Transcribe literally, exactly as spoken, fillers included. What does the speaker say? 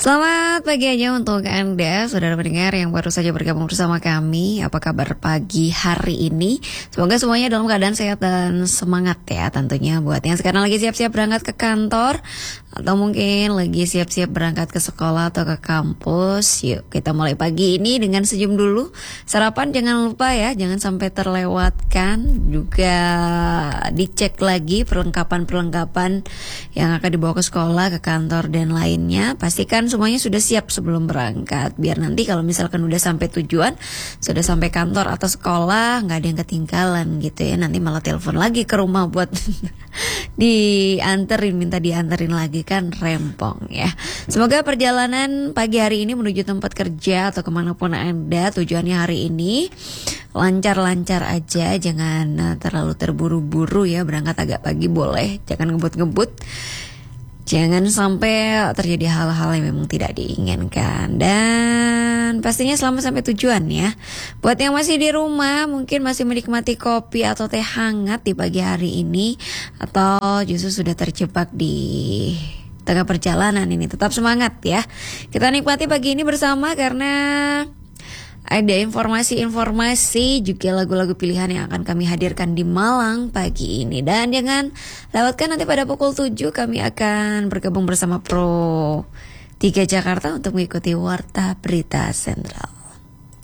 Selamat pagi aja untuk Anda, saudara pendengar yang baru saja bergabung bersama kami. Apa kabar pagi hari ini? Semoga semuanya dalam keadaan sehat dan semangat ya tentunya. Buat yang sekarang lagi siap-siap berangkat ke kantor, atau mungkin lagi siap-siap berangkat ke sekolah atau ke kampus, yuk kita mulai pagi ini dengan senyum dulu. Sarapan jangan lupa ya, jangan sampai terlewatkan. Juga dicek lagi perlengkapan-perlengkapan yang akan dibawa ke sekolah, ke kantor dan lainnya. Pastikan semuanya sudah siap sebelum berangkat, biar nanti kalau misalkan udah sampai tujuan, sudah sampai kantor atau sekolah, nggak ada yang ketinggalan gitu ya. Nanti malah telepon lagi ke rumah buat dianterin, minta dianterin lagi, kan rempong ya. Semoga perjalanan pagi hari ini menuju tempat kerja atau kemanapun Anda tujuannya hari ini lancar-lancar aja. Jangan terlalu terburu-buru ya, berangkat agak pagi boleh, jangan ngebut-ngebut. Jangan sampai terjadi hal-hal yang memang tidak diinginkan. Dan pastinya selamat sampai tujuan ya. Buat yang masih di rumah, mungkin masih menikmati kopi atau teh hangat di pagi hari ini, atau justru sudah terjebak di tengah perjalanan ini, tetap semangat ya. Kita nikmati pagi ini bersama karena ada informasi-informasi juga lagu-lagu pilihan yang akan kami hadirkan di Malang pagi ini. Dan jangan lewatkan nanti pada pukul tujuh kami akan bergabung bersama Pro tiga Jakarta untuk mengikuti Warta Berita Sentral.